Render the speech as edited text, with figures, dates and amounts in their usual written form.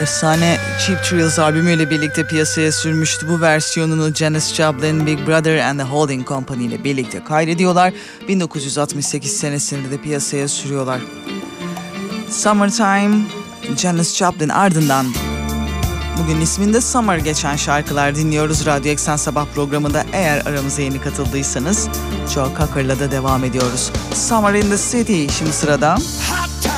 Efsane Cheap Thrills albümüyle birlikte piyasaya sürmüştü. Bu versiyonunu Janis Joplin, Big Brother and the Holding Company ile birlikte kaydediyorlar. 1968 senesinde de piyasaya sürüyorlar. Summertime, Janis Joplin, ardından bugün isminde Summer geçen şarkılar dinliyoruz. Radyo Eksen Sabah programında eğer aramıza yeni katıldıysanız Joe Cocker'la da devam ediyoruz. Summer in the City şimdi sırada.